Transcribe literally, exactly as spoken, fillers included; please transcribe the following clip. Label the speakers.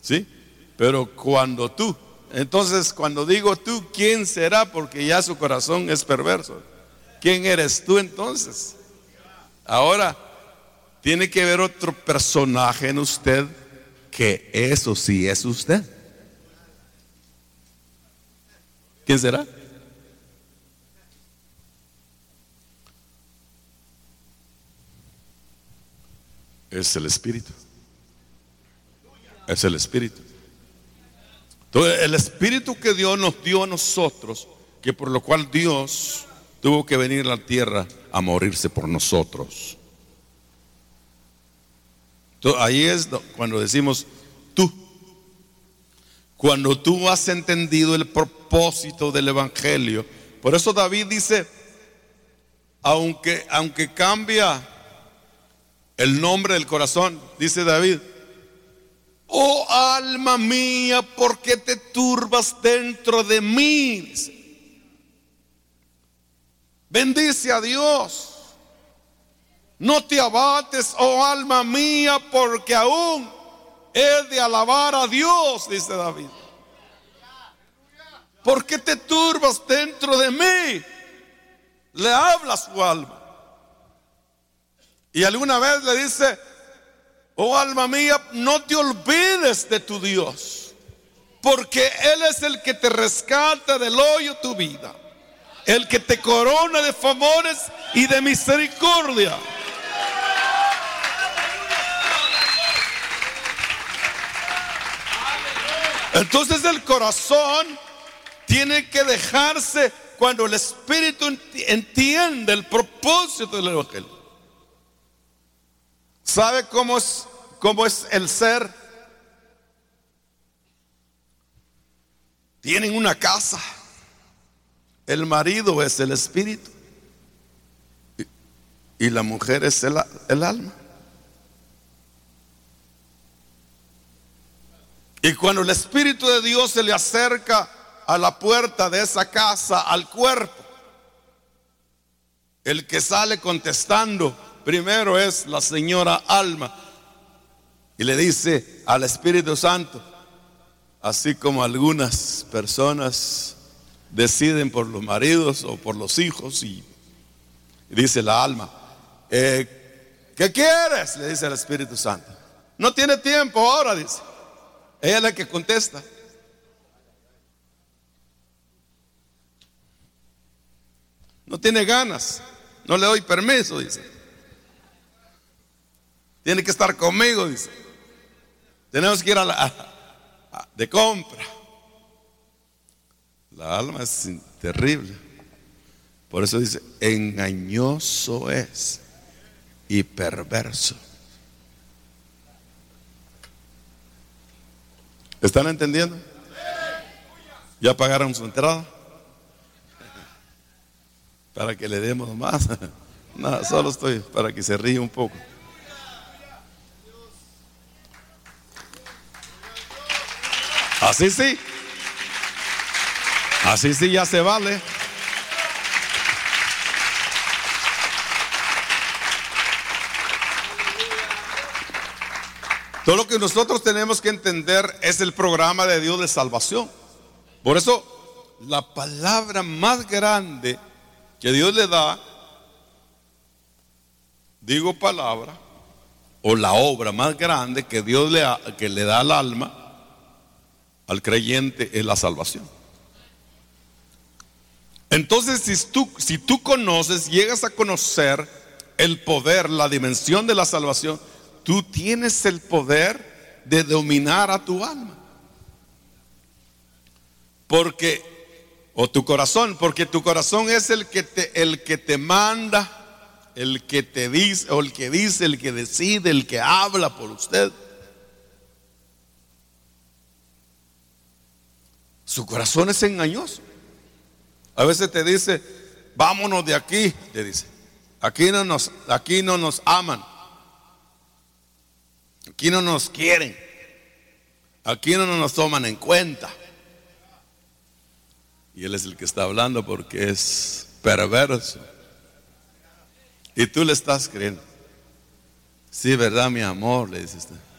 Speaker 1: ¿sí? Pero cuando tú, entonces cuando digo tú, ¿quién será? Porque ya su corazón es perverso. ¿Quién eres tú entonces? Ahora, tiene que haber otro personaje en usted, que eso sí es usted. ¿Quién será? Es el Espíritu. Es el Espíritu. Entonces, el Espíritu que Dios nos dio a nosotros, que por lo cual Dios tuvo que venir a la tierra a morirse por nosotros. Entonces, ahí es cuando decimos tú. Cuando tú has entendido el propósito del Evangelio. Por eso David dice, aunque, aunque cambia el nombre del corazón, dice David: oh alma mía, ¿por qué te turbas dentro de mí? Dice. Bendice a Dios. No te abates, oh alma mía, porque aún he de alabar a Dios, dice David. ¿Por qué te turbas dentro de mí? Le habla a su alma. Y alguna vez le dice: oh alma mía, no te olvides de tu Dios, porque Él es el que te rescata del hoyo tu vida, el que te corona de favores y de misericordia. Entonces el corazón tiene que dejarse cuando el Espíritu entiende el propósito del Evangelio. ¿Sabe cómo es, cómo es el ser? Tienen una casa. El marido es el espíritu y, y la mujer es el, el alma. Y cuando el Espíritu de Dios se le acerca a la puerta de esa casa, al cuerpo, el que sale contestando primero es la señora alma, y le dice al Espíritu Santo, así como algunas personas deciden por los maridos o por los hijos, y dice la alma, eh, ¿qué quieres? Le dice el Espíritu Santo. No tiene tiempo ahora, dice. Ella es la que contesta. No tiene ganas, no le doy permiso, dice. Tiene que estar conmigo, dice. Tenemos que ir a la a, a, de compra. La alma es terrible. Por eso dice, engañoso es y perverso. ¿Están entendiendo? ¿Ya pagaron su entrada? Para que le demos más. Nada, solo estoy para que se ríe un poco. Así sí. Así sí ya se vale. Todo lo que nosotros tenemos que entender es el programa de Dios de salvación. Por eso, la palabra más grande que Dios le da, digo palabra, o la obra más grande que Dios le, que le da al alma, al creyente, es la salvación. Entonces, si tú, si tú conoces, llegas a conocer el poder, la dimensión de la salvación, tú tienes el poder de dominar a tu alma. Porque, o tu corazón, porque tu corazón es el que te, el que te manda, el que te dice, o el que dice, el que decide, el que habla por usted. Su corazón es engañoso. A veces te dice, vámonos de aquí, te dice. Aquí no nos, aquí no nos aman. Aquí no nos quieren. Aquí no nos toman en cuenta. Y él es el que está hablando porque es perverso. Y tú le estás creyendo. Sí, ¿verdad, mi amor? Le dice usted.